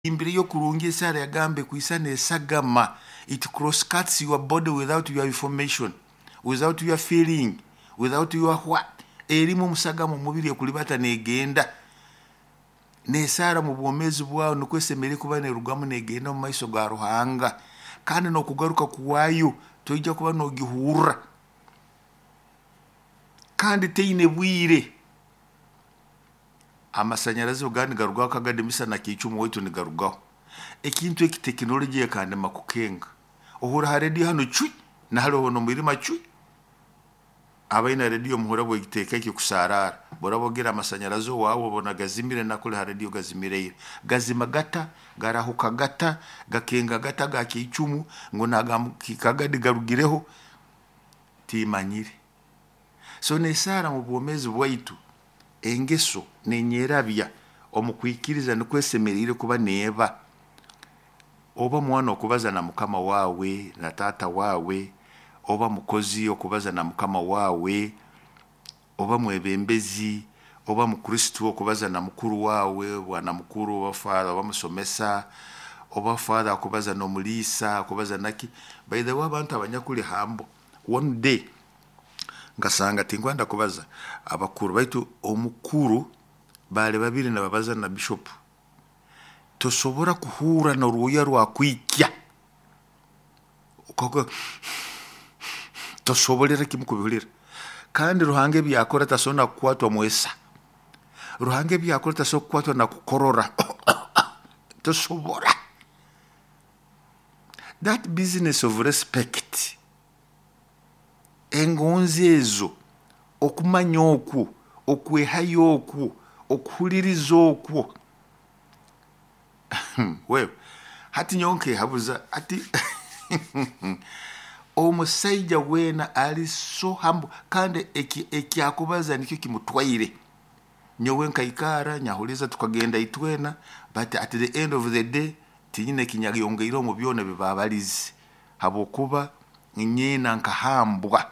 imbere yo kurunga esara yagambe kuisa nesagama. It cross-cuts your body without your information, without your feeling, without your what. Erimu musagama mubiri ekulibata negenda. Nesara mu bwomezi bwawe nukwesemere kuba nerugamu negenda mu maiso ga Ruhanga. Kandi nokugaruka kuwayo tojja kuba nogihura. Kandi teine bwire. Amasanyarazi ogandi garugaho kagademisa na kicumu waitu ni garugaho. Ekintu eki tekinoloji kandi makukenga. Ohura ha radio hano chui na halo hono mwirima chui. Abaina radio muhura bwo giteka iki kusarara. Borabogira amasanyarazi wawo bona gazimire nakule ha radio gazimire. Gazima gata, garahuka gata, gakenga gata ga kicumu ngo kagadi garugireho timanyire. So nesara mu bwomezi bwaitu engeso nenyerabya omukwikiriza nokwesemerire kuba neba oba mwana okubaza na mukama wawe na tata wawe oba mukozi okubaza na mukama wawe oba mwebembezi oba mukristo okubaza na mukuru wawe wana mukuru wa father oba musomesa oba father okubaza no mulisa okubaza naki. By the way abantu abanyakuli hambo one day ngasanga tingwanda kubaza abakuru baitu omukuru bale babiri na babaza na bishop tosobora kuhura no ruya rwa kwikya ukoko tosobolera kimukubihulira kandi Ruhange byakora tasona kwatwa mwesa Ruhange byakora tasokwatwa na kukorora tosobora. That business of respect engonzi ezo okumanya okwo okwehayo okwo okuhuliriza okwo wewe hati nyonke habuza ati omusajja wena ali so humble kandi ekyakubaza nikyo kimutwaire nyowe nkaikara nyahuliza tukagenda itwena but at the end of the day tinyine kinyagiyongeiro mu byone bibabalize habokuba nyina nkahambwa.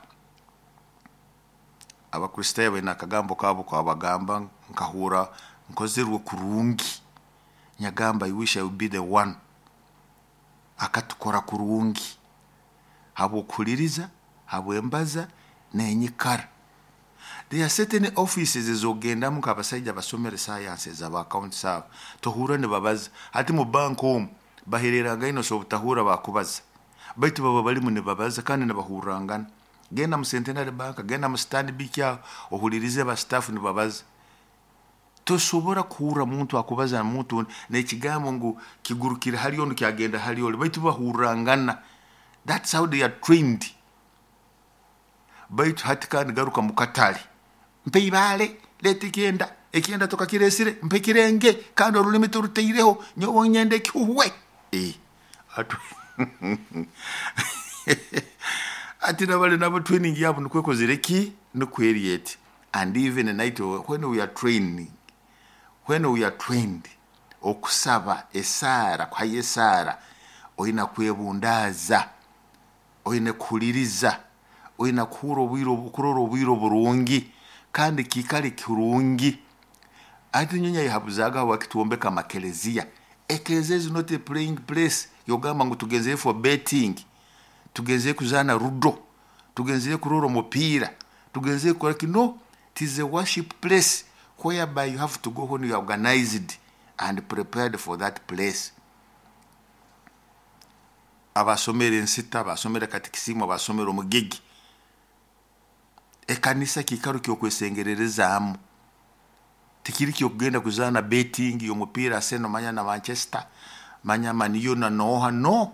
Abakristo bena kagambo kabo kwa bagamba nkahura nkozerwe kurungi nyagamba I wish I would be the one akatukora kurungi habo kuliriza habo embaza nenyikara. There are certain offices ezogenda mu kabasajja basomere sciences aba accounts abo tohura ne babaza ati mu bank home bahereranga ino so butahura bakubaza baitu baba bali mu ne babaza kandi ne bahurangana genda mu Centenary Bank genda mu Stanbic ya ohulirize ba staff ne babaza tosobora kuhura muntu akubaza muntu nekigambo ngo kigurukira hali ono kyagenda hali ole baitu bahurangana. That's how they are trained. Baitu hatikani garuka mukatali mpeyibale letikenda ekienda toka kiresire mpekirenge kandi olulimi turuteireho nyobo nyende kihuwe atu ati nabale nabo training yabo nukwekozere ki nukweriete. And even a night when we are trained okusaba esara kwa yesara oina kwebundaza oina kuliriza oina kuroro bwiro burungi kandi kikali kirungi. Ati nyonya yahabuzaga wakituombeka makelezia. Ekelezia is not a playing place. Yogamba ngo tugenze for betting, tugenze kuzana rudo, tugenze kuroro mupira, tugenze kwa kino. It is a worship place whereby you have to go when you are organized and prepared for that place. Abasomere nsita abasomere katikisimu abasomere omugigi ekanisa kikaru kyokwesengererezamu tikiri kyokugenda kuzana betting yomupira Arsenal manya na Manchester manya Man U na noha no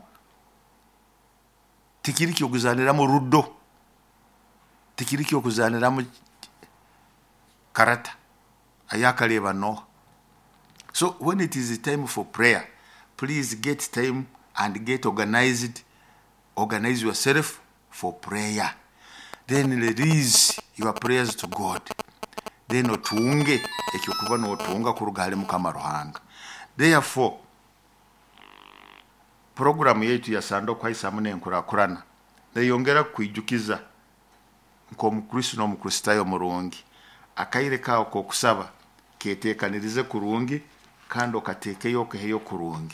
tikiri kyokuzanira mu rudo tikiri kyokuzanira mu karata ayakaleba no. So when it is time for prayer, please get time and get organized. Organize yourself for prayer. Then release your prayers to God. Then otunge ekyokuba no otunga kurugale mukama Ruhanga. Therefore program yetu ya sando kwa isamune nkurakurana neyongera kwijukiza nko mukristo no mukristayo murungi akaire kao ko kusaba ketekanirize kurungi kandi okateekeyo okeheyo kurungi